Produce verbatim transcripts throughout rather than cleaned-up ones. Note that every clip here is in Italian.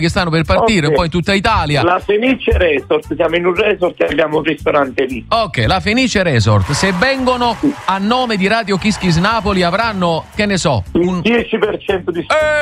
che stanno per partire, okay, un po' in tutta Italia. La Fenice Resort, siamo in un resort e abbiamo un ristorante lì. Ok, la Fenice Resort, se vengono a nome di Radio Kiss Kiss Napoli avranno, che ne so, un dieci per cento di sconto.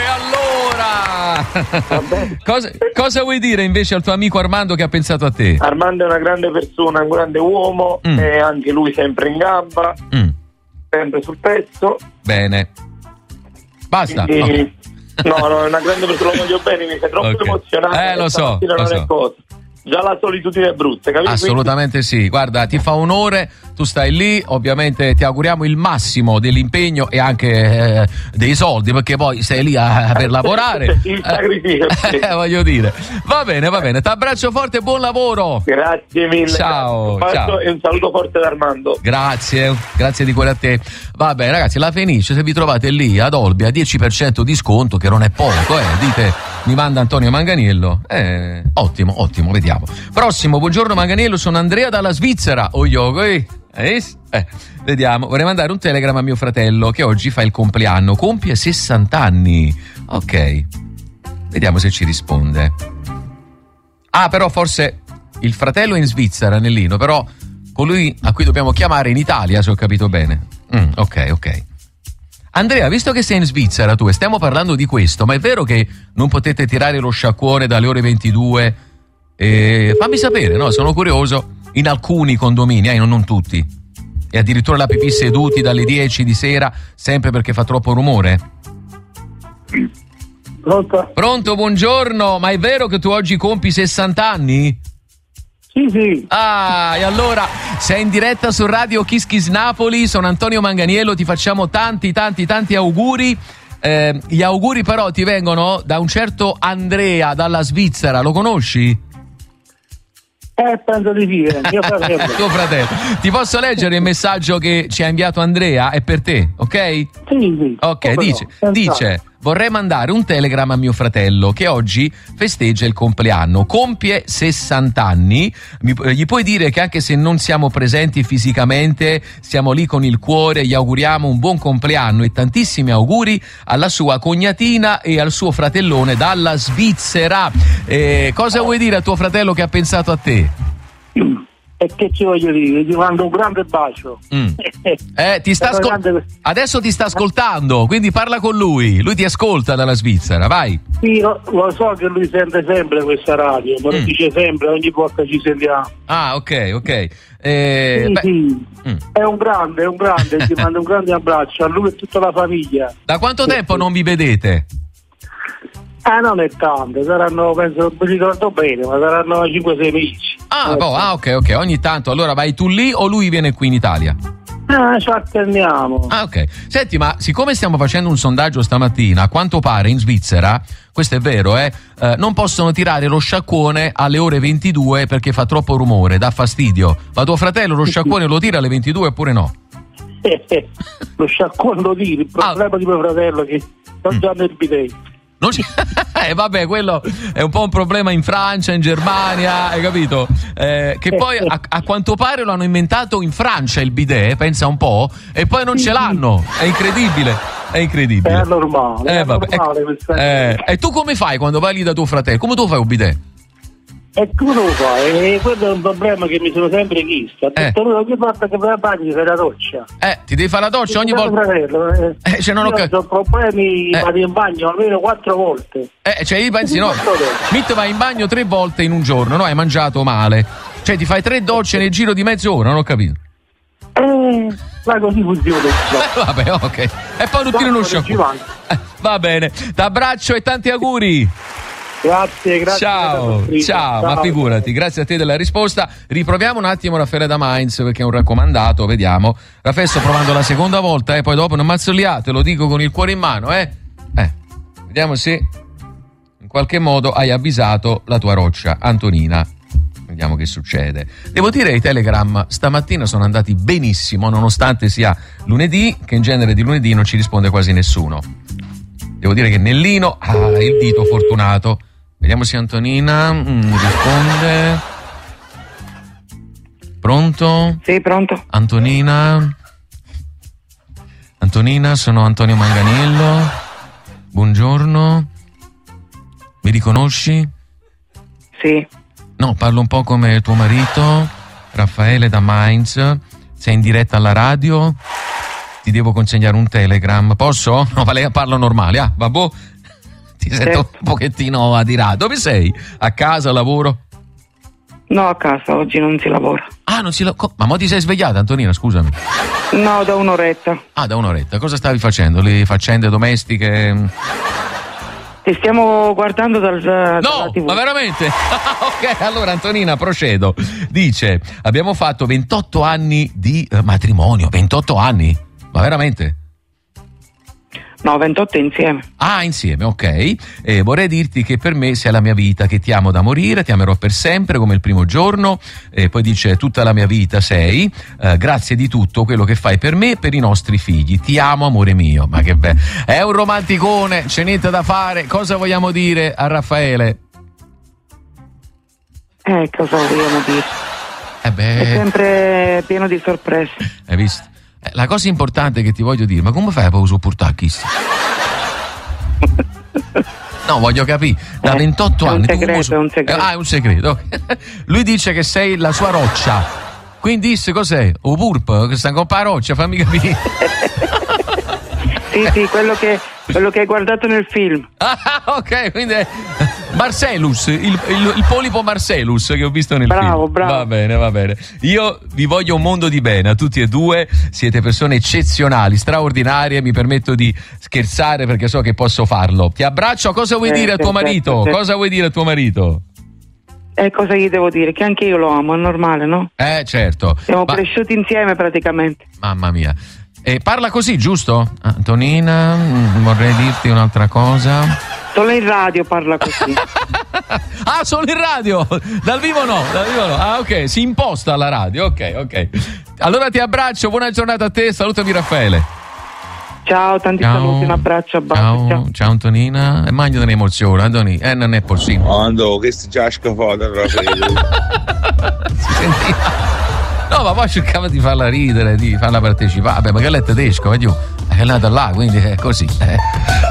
Eh, allora! cosa, cosa vuoi dire invece al tuo amico Armando che ha pensato a te? Armando è una grande persona, un grande uomo, mm. e anche lui sempre in gamba, mm. sempre sul pezzo. Bene. Basta. Quindi, okay. No, no, è una grande persona, lo voglio bene, mi sei troppo okay. emozionato. Eh, lo so, lo non so. È cosa. Già la solitudine è brutta, capito? Assolutamente Quindi... sì, guarda, ti fa onore, tu stai lì, ovviamente ti auguriamo il massimo dell'impegno e anche eh, dei soldi, perché poi sei lì a, per lavorare. Il sacrificio. Eh, eh, voglio dire. Va bene, va bene, ti abbraccio forte e buon lavoro. Grazie mille. Ciao, un ciao. E un saluto forte da Armando. Grazie, grazie di cuore a te. Va bene ragazzi, la Fenice, se vi trovate lì ad Olbia a dieci per cento di sconto, che non è poco, eh, dite mi manda Antonio Manganiello, eh, ottimo, ottimo, vediamo. Prossimo, buongiorno Manganiello, sono Andrea dalla Svizzera. Oh yo, eh, eh, vediamo, vorrei mandare un telegram a mio fratello che oggi fa il compleanno, compie sessanta anni. Ok, vediamo se ci risponde. Ah, però forse il fratello è in Svizzera, Nellino, però colui a cui dobbiamo chiamare in Italia, se ho capito bene. Mm, ok, ok. Andrea, visto che sei in Svizzera tu e stiamo parlando di questo, ma è vero che non potete tirare lo sciacquone dalle ore ventidue? E fammi sapere, no? Sono curioso. In alcuni condomini, eh, non, non tutti. E addirittura la pipì seduti dalle dieci di sera, sempre perché fa troppo rumore. Pronto? Pronto, buongiorno. Ma è vero che tu oggi compi sessanta anni? Sì, sì. Ah, e allora sei in diretta su Radio Kiss Kiss Napoli, sono Antonio Manganiello, ti facciamo tanti tanti tanti auguri. Eh, gli auguri però ti vengono da un certo Andrea dalla Svizzera, lo conosci? Eh, penso di sì, eh. Mio fratello. Tuo fratello. Ti posso leggere il messaggio che ci ha inviato Andrea? È per te, ok? Sì, sì. Ok, dice, no, dice, vorrei mandare un telegram a mio fratello che oggi festeggia il compleanno, compie sessanta anni, Mi, gli puoi dire che anche se non siamo presenti fisicamente, siamo lì con il cuore, gli auguriamo un buon compleanno e tantissimi auguri alla sua cognatina e al suo fratellone dalla Svizzera. Eh, cosa vuoi dire a tuo fratello che ha pensato a te? E che ci voglio dire? Ti mando un grande bacio. Mm. Eh, ti sta ascol- grande... Adesso ti sta ascoltando, quindi parla con lui. Lui ti ascolta dalla Svizzera, vai. Sì, lo, lo so che lui sente sempre questa radio, ma lo mm. dice sempre, ogni volta ci sentiamo. Ah, ok, ok. Eh, sì, beh... sì. Mm. È un grande, è un grande, ti mando un grande abbraccio a lui e tutta la famiglia. Da quanto sì. tempo non vi vedete? Ah, non è tanto, saranno, penso, mi ricordo bene, ma saranno cinque sei mesi. Ah, boh, ah, ok, ok, ogni tanto. Allora vai tu lì o lui viene qui in Italia? Ah, ci alterniamo. Ah, ok. Senti, ma siccome stiamo facendo un sondaggio stamattina, a quanto pare in Svizzera, questo è vero, eh, eh non possono tirare lo sciacquone alle ore ventidue perché fa troppo rumore, dà fastidio. Ma tuo fratello lo sciacquone lo tira alle ventidue oppure no? Lo sciacquone lo tira, il problema ah. di mio fratello è che non già nel bidet. Non ci... eh, vabbè, quello è un po' un problema in Francia, in Germania, hai capito? Eh, che poi a, a quanto pare lo hanno inventato in Francia il bidet, pensa un po', e poi non ce l'hanno. È incredibile, è incredibile. È normale, eh, è vabbè. normale. Eh, e tu come fai quando vai lì da tuo fratello? Come tu fai un bidet? E tu lo fai, e quello è un problema che mi sono sempre chiesto. Ha detto lui, ogni volta che vai a bagno ti fai la doccia. Eh, ti devi fare la doccia ogni volta? Fratello, eh. Eh, cioè non ho capito. Ho problemi, eh. vado in bagno almeno quattro volte. Eh, cioè io pensi no, Mitt vai in bagno tre volte in un giorno, no? Hai mangiato male. Cioè ti fai tre docce nel giro di mezz'ora, non ho capito. Eh, ma così funziona. Eh, vabbè, ok. E poi tu tiri uno sciacquone. Eh, va bene, t'abbraccio e tanti auguri. Grazie, grazie. Ciao, ciao, ciao, ma figurati, grazie a te della risposta. Riproviamo un attimo Raffaele da Mainz perché è un raccomandato, vediamo. Raffaele, sto provando la seconda volta e eh, poi dopo non mazzoliate, te lo dico con il cuore in mano, eh. Eh, vediamo se in qualche modo hai avvisato la tua roccia, Antonina. Vediamo che succede. Devo dire i Telegram stamattina sono andati benissimo, nonostante sia lunedì, che in genere di lunedì non ci risponde quasi nessuno. Devo dire che Nellino ha ah, il dito fortunato. Vediamo se Antonina mm, risponde. Pronto? Sì, pronto. Antonina? Antonina, sono Antonio Manganiello. Buongiorno. Mi riconosci? Sì. No, parlo un po' come tuo marito, Raffaele da Mainz. Sei in diretta alla radio. Ti devo consegnare un telegram. Posso? No, parlo normale. Ah, vabbè. Ti sento certo. un pochettino adirato. Dove sei? A casa, lavoro? No, a casa, oggi non si lavora. Ah, non si lavora. Ma mo ti sei svegliata, Antonina, scusami. No, da un'oretta. Ah, da un'oretta. Cosa stavi facendo? Le faccende domestiche? Ti stiamo guardando dal, dalla No, tivù. ma veramente? Ok, allora Antonina, procedo. Dice, abbiamo fatto ventotto anni di eh, matrimonio. ventotto anni? Ma veramente? No, ventotto insieme. Ah, insieme, ok. E vorrei dirti che per me sei la mia vita, che ti amo da morire, ti amerò per sempre come il primo giorno. E poi dice, tutta la mia vita sei, eh, grazie di tutto quello che fai per me e per i nostri figli. Ti amo, amore mio. Ma che bello. È un romanticone, c'è niente da fare. Cosa vogliamo dire a Raffaele? Eh, cosa vogliamo dire? Eh beh, È sempre pieno di sorprese. hai visto? Eh, la cosa importante che ti voglio dire, ma come fai a sopportare questo? No, voglio capire, da Eh, ventotto è un anni tu segreto, come- è un segreto. Eh, ah, è un segreto. Lui dice che sei la sua roccia. Quindi disse cos'è? O purp, che sta con la roccia, fammi capire. Sì, sì, quello che, quello che hai guardato nel film. Ah, ok, quindi è Marcellus, il, il, il polipo Marcellus che ho visto nel Bravo, film. bravo. Va bene, va bene. Io vi voglio un mondo di bene a tutti e due, siete persone eccezionali, straordinarie, mi permetto di scherzare perché so che posso farlo. Ti abbraccio, cosa vuoi Eh, dire a tuo certo, marito? certo. Cosa vuoi dire a tuo marito? E cosa gli devo dire? Che anche io lo amo, è normale, no? Eh, certo. Siamo Ma- cresciuti insieme praticamente. Mamma mia. E parla così, giusto? Antonina, mm, vorrei dirti un'altra cosa. Solo in radio parla così. Ah, solo in radio, dal vivo no, dal vivo no. Ah, ok, si imposta alla radio, ok, ok. Allora ti abbraccio, buona giornata a te, salutami Raffaele. Ciao, tanti Ciao. saluti, un abbraccio, a bacio. Ciao, Ciao. ciao Antonina. E mangia un'emozione, Antoni. Eh, non è possibile. Ando, che si già scafato Raffaele. Si sentiva. No, ma poi cercava di farla ridere, di farla partecipare. Vabbè, ma che lei è tedesco, vedi? È nata là, quindi è così. Eh.